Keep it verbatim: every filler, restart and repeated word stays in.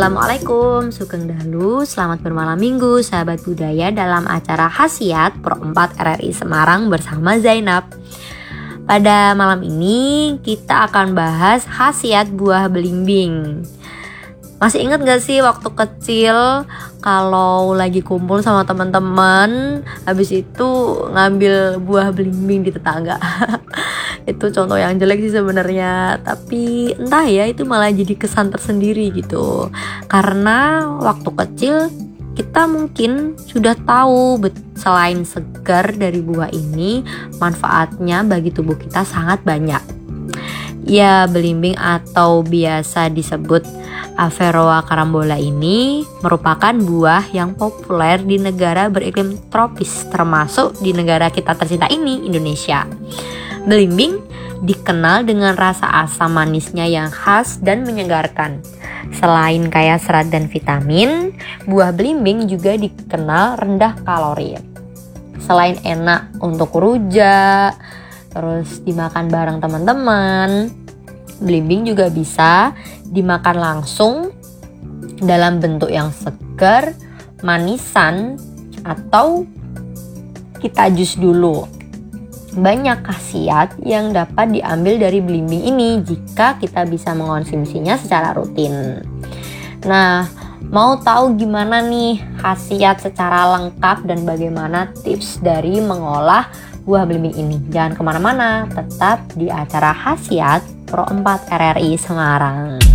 Assalamualaikum, Sugeng Dalu, selamat bermalam minggu sahabat budaya dalam acara Khasiat Pro empat R R I Semarang bersama Zainab. Pada malam ini kita akan bahas khasiat buah belimbing. Masih ingat gak sih waktu kecil kalau lagi kumpul sama teman-teman, habis itu ngambil buah belimbing di tetangga? Itu contoh yang jelek sih sebenarnya, tapi entah ya, itu malah jadi kesan tersendiri gitu. Karena waktu kecil kita mungkin sudah tahu bet- selain segar dari buah ini, manfaatnya bagi tubuh kita sangat banyak. Ya, belimbing atau biasa disebut Averrhoa carambola ini merupakan buah yang populer di negara beriklim tropis, termasuk di negara kita tercinta ini, Indonesia. Belimbing dikenal dengan rasa asam manisnya yang khas dan menyegarkan. Selain kaya serat dan vitamin, buah belimbing juga dikenal rendah kalori. Selain enak untuk rujak, terus dimakan bareng teman-teman, belimbing juga bisa dimakan langsung dalam bentuk yang segar, manisan, atau kita jus dulu. Banyak khasiat yang dapat diambil dari belimbing ini jika kita bisa mengonsumsinya secara rutin. Nah, mau tahu gimana nih khasiat secara lengkap dan bagaimana tips dari mengolah buah belimbing ini? Jangan kemana-mana, tetap di acara Khasiat Pro empat R R I Semarang.